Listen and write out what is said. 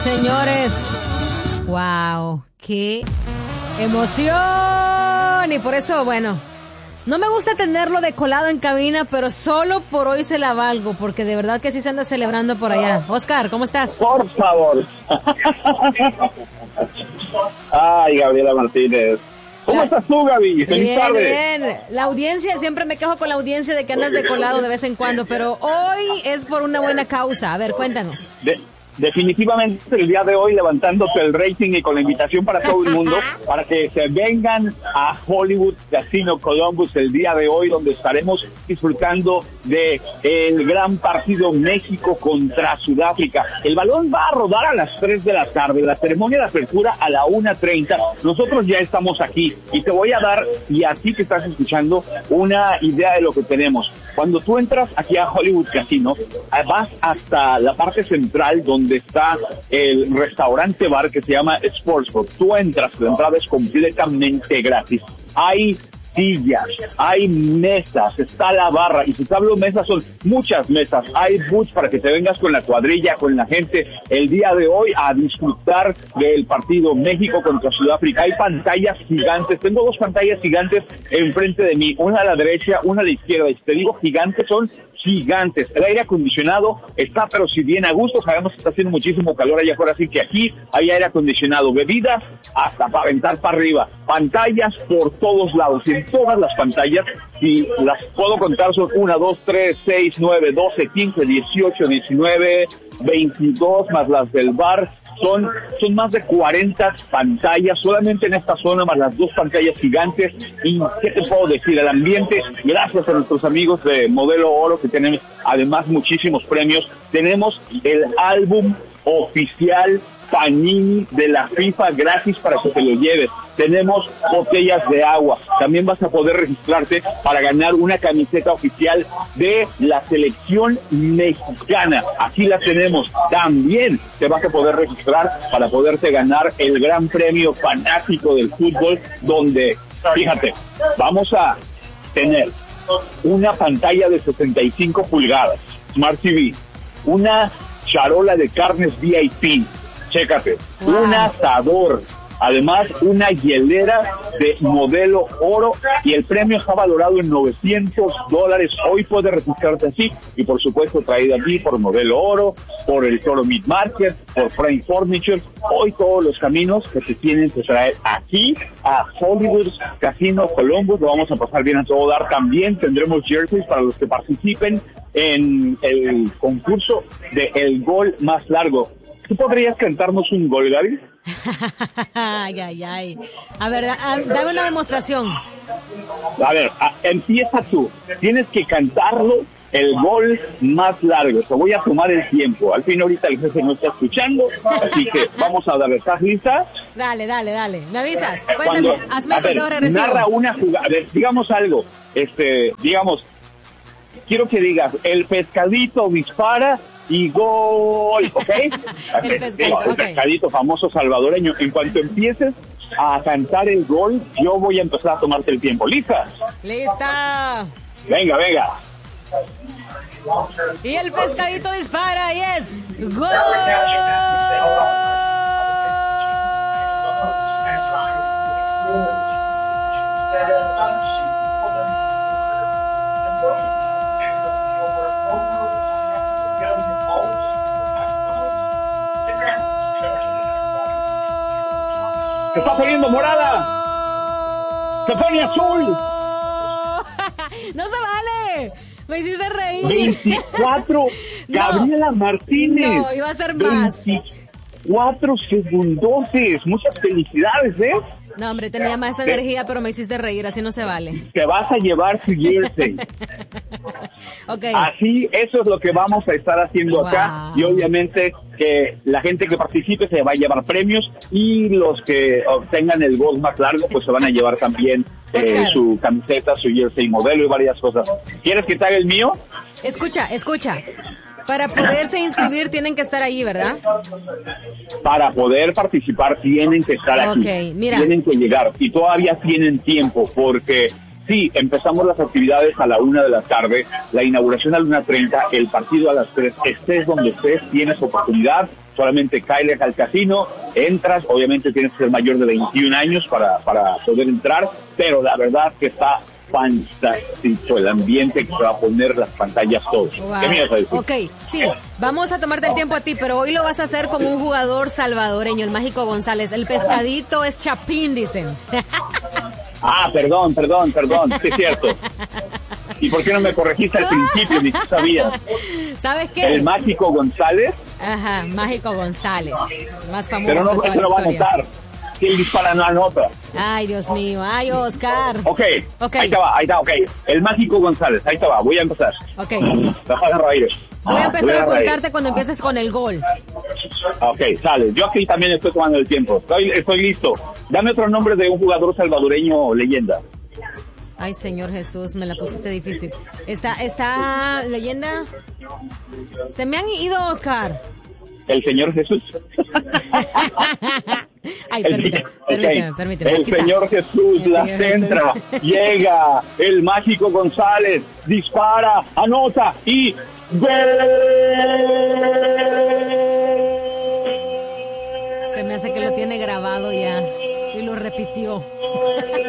Señores, wow, qué emoción. Y por eso, bueno, no me gusta tenerlo de colado en cabina, pero solo por hoy se la valgo, porque de verdad que sí se anda celebrando por allá. Oscar, ¿cómo estás? Por favor. Ay, Gabriela Martínez. ¿Cómo estás tú, Gaby? Feliz tarde. Bien. La audiencia, siempre me quejo con la audiencia de que andas de colado de vez en cuando, pero hoy es por una buena causa. A ver, cuéntanos. Definitivamente el día de hoy levantándose el rating y con la invitación para todo el mundo para que se vengan a Hollywood Casino Columbus el día de hoy, donde estaremos disfrutando de el gran partido México contra Sudáfrica. El balón va a rodar a las 3 de la tarde, la ceremonia de apertura a la 1:30. Nosotros ya estamos aquí y te voy a dar, y a ti que estás escuchando, una idea de lo que tenemos. Cuando tú entras aquí a Hollywood Casino, vas hasta la parte central donde está el restaurante bar que se llama Sportsbook. Tú entras, la entrada es completamente gratis. Hay sillas, hay mesas, está la barra, y si te hablo mesas, son muchas mesas. Hay booths para que te vengas con la cuadrilla, con la gente el día de hoy a disfrutar del partido México contra Sudáfrica. Hay pantallas gigantes, tengo 2 pantallas gigantes enfrente de mí, una a la derecha, una a la izquierda, y si te digo gigantes, son gigantes. El aire acondicionado está, pero si bien a gusto, sabemos que está haciendo muchísimo calor allá afuera, así que aquí hay aire acondicionado, bebidas hasta para aventar para arriba, pantallas por todos lados, y en todas las pantallas, si las puedo contar, son 1, 2, 3, 6, 9, 12, 15, 18, 19, 22, más las del bar. Son más de 40 pantallas solamente en esta zona, más las 2 pantallas gigantes. Y ¿qué te puedo decir? El ambiente, gracias a nuestros amigos de Modelo Oro, que tenemos además muchísimos premios. Tenemos el álbum oficial Panini de la FIFA gratis para que te lo lleves. Tenemos botellas de agua. También vas a poder registrarte para ganar una camiseta oficial de la selección mexicana. Aquí la tenemos. También te vas a poder registrar para poderte ganar el gran premio fanático del fútbol, donde, fíjate, vamos a tener una pantalla de 65 pulgadas, Smart TV, una charola de carnes VIP, chécate, un asador, además una hielera de Modelo Oro, y el premio está valorado en $900. Hoy puedes registrarte así, y por supuesto traído aquí por Modelo Oro, por el Toro Meat Market, por Frame Furniture. Hoy todos los caminos que se tienen que traer aquí a Hollywood Casino Columbus. Lo vamos a pasar bien a todo dar. También tendremos jerseys para los que participen en el concurso de el gol más largo. ¿Tú podrías cantarnos un gol, Gaby? Ay. A ver, dame una demostración. A ver, empieza tú. Tienes que cantarlo, el gol más largo. Te voy a tomar el tiempo. Al fin ahorita el jefe no está escuchando, así que vamos a darle. ¿Estás lista? Dale. ¿Me avisas? Cuéntame, hazme el conteo regresivo. Narra una jugada. A ver, digamos algo. Quiero que digas, el pescadito dispara y gol, ¿ok? El pescadito famoso salvadoreño. En cuanto empieces a cantar el gol, yo voy a empezar a tomarte el tiempo. ¿Lista? ¡Lista! Venga. Y el pescadito dispara y es ¡gol! ¡Se está poniendo morada! ¡Se pone azul! ¡No se vale! Me hiciste reír. 24, Gabriela Martínez. No, iba a ser más. 24 segundotes. Muchas felicidades, ¿eh? No, hombre, tenía más energía, pero me hiciste reír, así no se vale. Te vas a llevar su jersey. Okay. Así, eso es lo que vamos a estar haciendo acá, y obviamente que la gente que participe se va a llevar premios, y los que obtengan el gol más largo pues se van a llevar también su camiseta, su jersey modelo y varias cosas. ¿Quieres que te haga el mío? Escucha. Para poderse inscribir tienen que estar ahí, ¿verdad? Para poder participar tienen que estar aquí. Mira. Tienen que llegar, y todavía tienen tiempo, porque sí, empezamos las actividades a la 1 de la tarde, la inauguración a la 1:30, el partido a las 3. Estés donde estés, tienes oportunidad solamente cáele al casino, entras, obviamente tienes que ser mayor de 21 años para poder entrar, pero la verdad que está fantástico el ambiente que se va a poner, las pantallas, todo. Wow. ¿Qué me ibas a decir? Ok, sí, vamos a tomarte el tiempo a ti, pero hoy lo vas a hacer como un jugador salvadoreño, el Mágico González. El pescadito es Chapín, dicen. Perdón, sí es cierto. ¿Y por qué no me corregiste al principio? Ni tú sabías. ¿Sabes qué? El Mágico González. Ajá, Mágico González, más famoso Pero no, de toda eso la lo va a historia. anotar. Si él dispara, no anota. Ay, Dios mío, ay, Oscar. Ok, Ok. ahí está, ok. El Mágico González, ahí te va, voy a empezar. Ok. Baja de raíz. Voy a empezar a contarte cuando empieces con el gol. Ok, sale. Yo aquí también estoy tomando el tiempo. Estoy listo. Dame otro nombre de un jugador salvadoreño leyenda. Ay, Señor Jesús, me la pusiste difícil. Está leyenda. Se me han ido, Oscar. El Señor Jesús. Ay, permíteme. El Aquí está. Señor Jesús El la Señor centra, Jesús. llega, el Mágico González dispara, anota y ¡gol! Se me hace que lo tiene grabado ya y lo repitió.